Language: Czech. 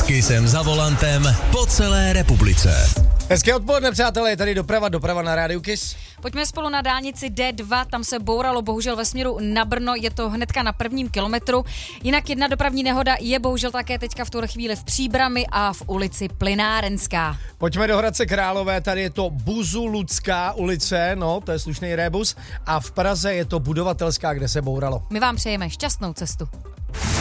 S Kissem za volantem po celé republice. Hezké odpoledne, přátelé, je tady doprava na rádiu Kiss. Pojďme spolu na dálnici D2, tam se bouralo bohužel ve směru na Brno, je to hnedka na prvním kilometru. Jinak jedna dopravní nehoda je bohužel také teďka v tuhle chvíli v Příbrami a v ulici Plynárenská. Pojďme do Hradce Králové, tady je to Buzuludská ulice, no, to je slušný rébus, a v Praze je to Budovatelská, kde se bouralo. My vám přejeme šťastnou cestu.